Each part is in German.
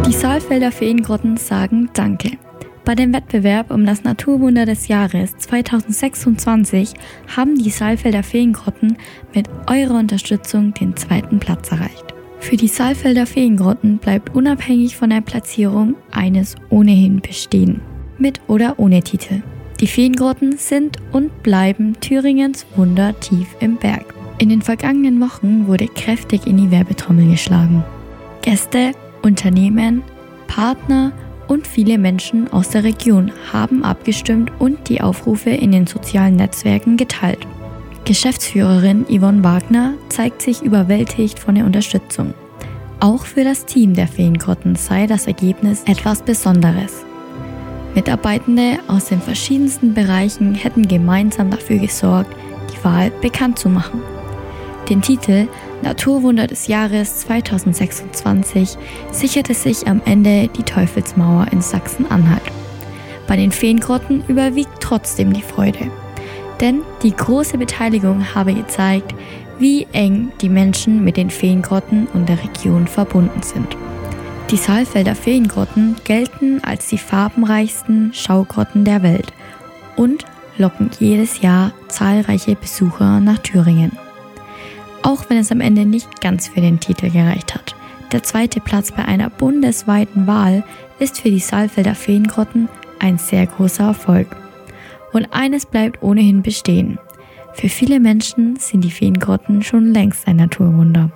Die Saalfelder Feengrotten sagen Danke. Bei dem Wettbewerb um das Naturwunder des Jahres 2026 haben die Saalfelder Feengrotten mit eurer Unterstützung den 2. Platz erreicht. Für die Saalfelder Feengrotten bleibt unabhängig von der Platzierung eines ohnehin bestehen. Mit oder ohne Titel. Die Feengrotten sind und bleiben Thüringens Wunder tief im Berg. In den vergangenen Wochen wurde kräftig in die Werbetrommel geschlagen. Gäste, Unternehmen, Partner und viele Menschen aus der Region haben abgestimmt und die Aufrufe in den sozialen Netzwerken geteilt. Geschäftsführerin Yvonne Wagner zeigt sich überwältigt von der Unterstützung. Auch für das Team der Feengrotten sei das Ergebnis etwas Besonderes. Mitarbeitende aus den verschiedensten Bereichen hätten gemeinsam dafür gesorgt, die Wahl bekannt zu machen. Den Titel Naturwunder des Jahres 2026 sicherte sich am Ende die Teufelsmauer in Sachsen-Anhalt. Bei den Feengrotten überwiegt trotzdem die Freude. Denn die große Beteiligung habe gezeigt, wie eng die Menschen mit den Feengrotten und der Region verbunden sind. Die Saalfelder Feengrotten gelten als die farbenreichsten Schaugrotten der Welt und locken jedes Jahr zahlreiche Besucher nach Thüringen. Auch wenn es am Ende nicht ganz für den Titel gereicht hat. Der 2. Platz bei einer bundesweiten Wahl ist für die Saalfelder Feengrotten ein sehr großer Erfolg. Und eines bleibt ohnehin bestehen. Für viele Menschen sind die Feengrotten schon längst ein Naturwunder.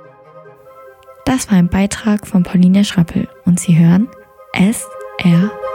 Das war ein Beitrag von Pauline Schrappel und Sie hören SRF.